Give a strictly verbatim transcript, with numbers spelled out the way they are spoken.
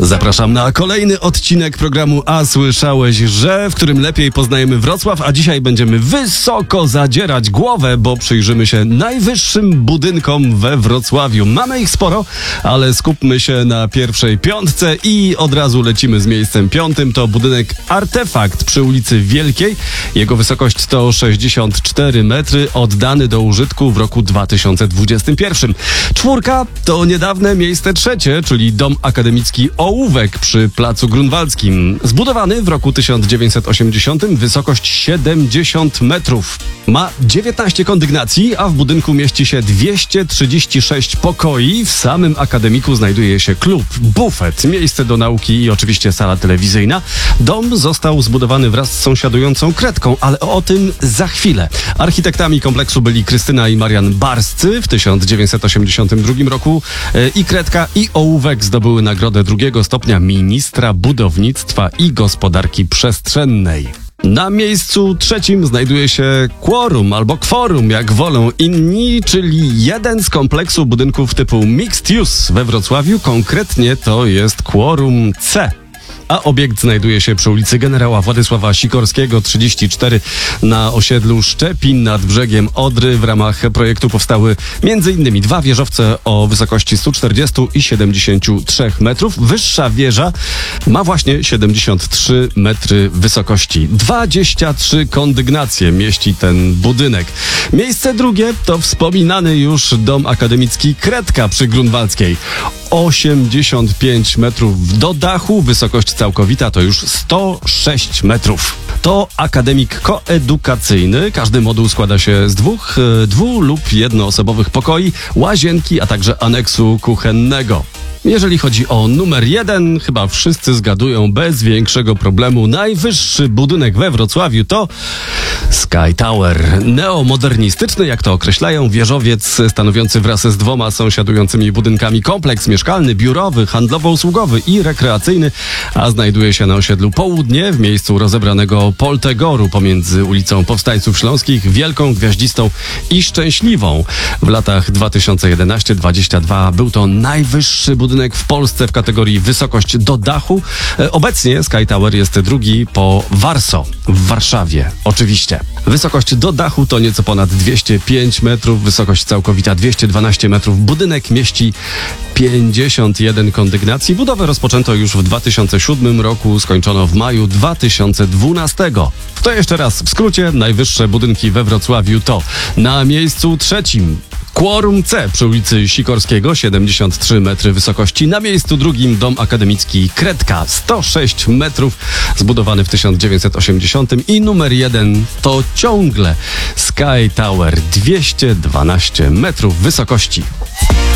Zapraszam na kolejny odcinek programu A Słyszałeś, że? W którym lepiej poznajemy Wrocław, a dzisiaj będziemy wysoko zadzierać głowę, bo przyjrzymy się najwyższym budynkom we Wrocławiu. Mamy ich sporo, ale skupmy się na pierwszej piątce i od razu lecimy z miejscem piątym. To budynek Artefakt przy ulicy Wielkiej. Jego wysokość to sześćdziesiąt cztery metry, oddany do użytku w roku dwa tysiące dwudziestym pierwszym. Czwórka to niedawne miejsce trzecie, czyli Dom Akademicki Ołówek przy Placu Grunwaldzkim. Zbudowany w roku tysiąc dziewięćset osiemdziesiątym, wysokość siedemdziesiąt metrów. Ma dziewiętnaście kondygnacji, a w budynku mieści się dwieście trzydzieści sześć pokoi. W samym akademiku znajduje się klub, bufet, miejsce do nauki i oczywiście sala telewizyjna. Dom został zbudowany wraz z sąsiadującą Kredką, ale o tym za chwilę. Architektami kompleksu byli Krystyna i Marian Barscy w tysiąc dziewięćset osiemdziesiątym drugim roku. I Kredka, i Ołówek zdobyły nagrodę drugiego stopnia ministra budownictwa i gospodarki przestrzennej. Na miejscu trzecim znajduje się Quorum, albo Kworum, jak wolą inni, czyli jeden z kompleksu budynków typu Mixed Use we Wrocławiu. Konkretnie to jest Quorum C. A obiekt znajduje się przy ulicy Generała Władysława Sikorskiego trzydzieści cztery na osiedlu Szczepin nad brzegiem Odry. W ramach projektu powstały między innymi dwa wieżowce o wysokości stu czterdziestu i siedemdziesięciu trzech metrów. Wyższa wieża ma właśnie siedemdziesiąt trzy metry wysokości. dwadzieścia trzy kondygnacje mieści ten budynek. Miejsce drugie to wspominany już Dom Akademicki Kredka przy Grunwaldzkiej. osiemdziesiąt pięć metrów do dachu, wysokość całkowita to już sto sześć metrów. To akademik koedukacyjny. Każdy moduł składa się z dwóch, dwu lub jednoosobowych pokoi, łazienki, a także aneksu kuchennego. Jeżeli chodzi o numer jeden, chyba wszyscy zgadują bez większego problemu. Najwyższy budynek we Wrocławiu to Sky Tower. Neomodernistyczny, jak to określają, wieżowiec stanowiący wraz z dwoma sąsiadującymi budynkami kompleks mieszkalny, biurowy, handlowo-usługowy i rekreacyjny, a znajduje się na osiedlu Południe, w miejscu rozebranego Poltegoru pomiędzy ulicą Powstańców Śląskich, Wielką, Gwiaździstą i Szczęśliwą. W latach dwa tysiące jedenastym do dwudziestego drugiego był to najwyższy budynek w Polsce w kategorii wysokość do dachu. Obecnie Sky Tower jest drugi po Warso w Warszawie, oczywiście. Wysokość do dachu to nieco ponad dwieście pięć metrów, wysokość całkowita dwieście dwanaście metrów. Budynek mieści pięćdziesiąt jeden kondygnacji. Budowę rozpoczęto już w dwa tysiące siódmym roku, skończono w maju dwa tysiące dwunastego. To jeszcze raz w skrócie, najwyższe budynki we Wrocławiu to na miejscu trzecim Quorum C przy ulicy Sikorskiego, siedemdziesiąt trzy metry wysokości. Na miejscu drugim Dom Akademicki Kredka, sto sześć metrów, zbudowany w tysiąc dziewięćset osiemdziesiątym. I numer jeden to ciągle Sky Tower, dwieście dwanaście metrów wysokości.